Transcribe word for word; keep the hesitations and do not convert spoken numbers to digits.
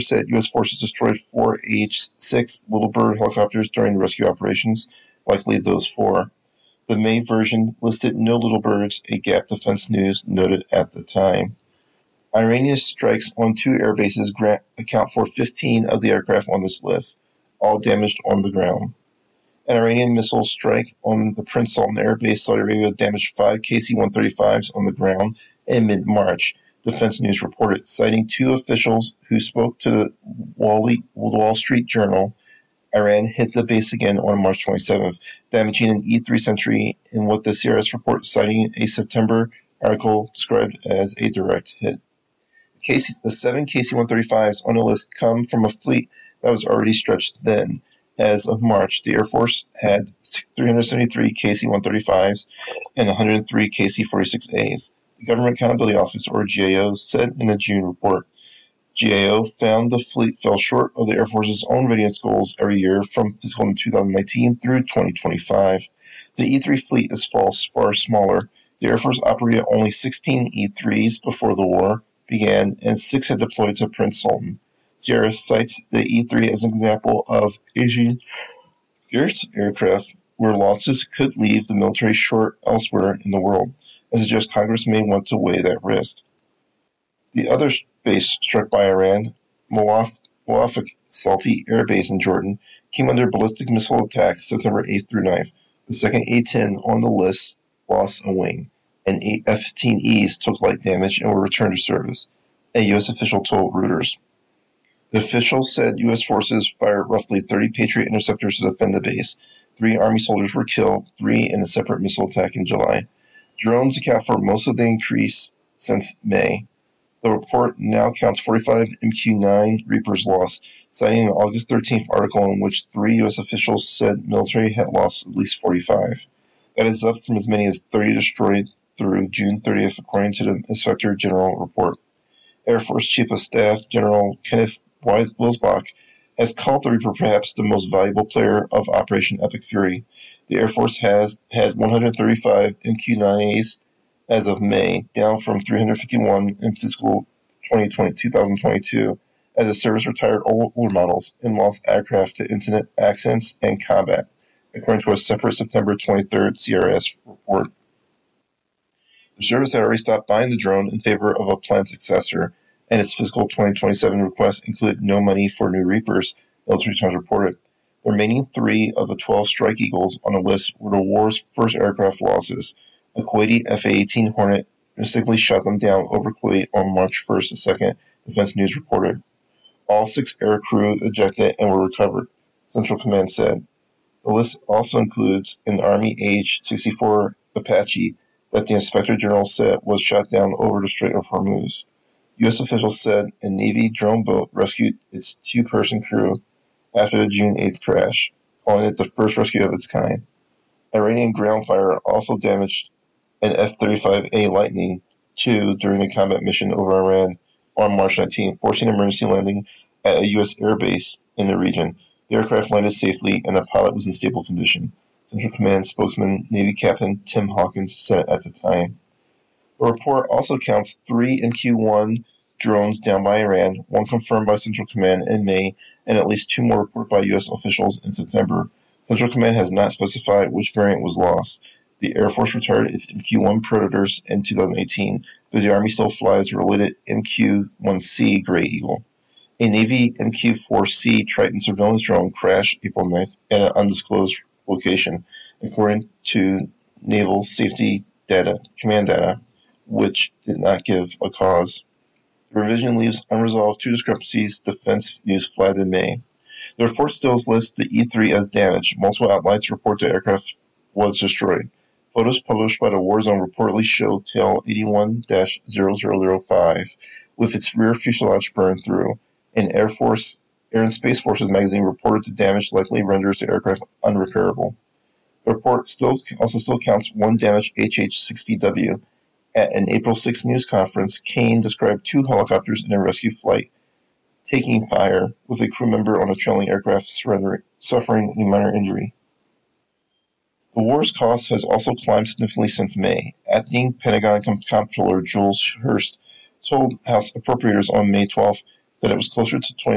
said U S forces destroyed four H six Little Bird helicopters during the rescue operations, likely those four. The May version listed no Little Birds, a Gap Defense News noted at the time. Iranian strikes on two air bases account for fifteen of the aircraft on this list, all damaged on the ground. An Iranian missile strike on the Prince Sultan Air Base, Saudi Arabia, damaged five K C one thirty-fives on the ground in mid-March, Defense News reported, citing two officials who spoke to the Wall Street Journal. Iran hit the base again on March twenty-seventh, damaging an E three Sentry in what the C R S report, citing a September article described as a direct hit. The seven K C one thirty-fives on the list come from a fleet that was already stretched thin. As of March, the Air Force had three hundred seventy-three K C one thirty-fives and one hundred three K C forty-six A's. The Government Accountability Office, or G A O, said in a June report. G A O found the fleet fell short of the Air Force's own readiness goals every year from fiscal two thousand nineteen through twenty twenty-five. The E three fleet is far smaller. The Air Force operated only sixteen E threes before the war began, and six had deployed to Prince Sultan. C R S cites the E three as an example of Asian scarce aircraft where losses could leave the military short elsewhere in the world, and suggests Congress may want to weigh that risk. The other base struck by Iran, Muwafaq Salti Air Base in Jordan, came under ballistic missile attack September eighth through ninth. The second A ten on the list lost a wing, and eight F fifteen Es took light damage and were returned to service, a U S official told Reuters. The official said U S forces fired roughly thirty Patriot interceptors to defend the base. Three Army soldiers were killed, three in a separate missile attack in July. Drones account for most of the increase since May. The report now counts forty-five M Q nine Reapers lost, citing an August thirteenth article in which three U S officials said military had lost at least forty-five. That is up from as many as thirty destroyed through June thirtieth, according to the Inspector General report. Air Force Chief of Staff General Kenneth Wilsbach has called the Reaper perhaps the most valuable player of Operation Epic Fury. The Air Force has had one hundred thirty-five M Q nine A's as of May, down from three hundred fifty-one in fiscal twenty twenty, twenty twenty-two, as the service retired older models and lost aircraft to incident, accidents, and combat, according to a separate September twenty-third C R S report. The service had already stopped buying the drone in favor of a planned successor, and its fiscal twenty twenty-seven request included no money for new Reapers, Military Times reported. The remaining three of the twelve Strike Eagles on the list were the war's first aircraft losses. A Kuwaiti F A eighteen Hornet mistakenly shot them down over Kuwait on March first to second, Defense News reported. All six air crew ejected and were recovered, Central Command said. The list also includes an Army H sixty-four Apache that the Inspector General said was shot down over the Strait of Hormuz. U S officials said a Navy drone boat rescued its two-person crew after the June eighth crash, calling it the first rescue of its kind. Iranian ground fire also damaged an F thirty-five A Lightning two during a combat mission over Iran on March nineteenth, forcing emergency landing at a U S airbase in the region. The aircraft landed safely and the pilot was in stable condition. Central Command spokesman Navy Captain Tim Hawkins said at the time. The report also counts three M Q one drones down by Iran, one confirmed by Central Command in May, and at least two more reported by U S officials in September. Central Command has not specified which variant was lost. The Air Force retired its M Q one Predators in two thousand eighteen, but the Army still flies the related M Q one C Gray Eagle. A Navy M Q four C Triton surveillance drone crashed April ninth at an undisclosed location, according to Naval Safety Data Command data, which did not give a cause. The revision leaves unresolved two discrepancies Defense News flagged in May. The report still lists the E three as damaged. Multiple outlets report the aircraft was destroyed. Photos published by the War Zone reportedly show tail eighty-one dash zero zero zero five with its rear fuselage burned through. And Air Force Air and Space Forces magazine reported the damage likely renders the aircraft unrepairable. The report still also still counts one damaged H H sixty W. At an April sixth news conference, Kane described two helicopters in a rescue flight taking fire, with a crew member on a trailing aircraft suffering a minor injury. The war's cost has also climbed significantly since May. Acting Pentagon Comptroller Jules Hurst told House appropriators on May twelfth that it was closer to twenty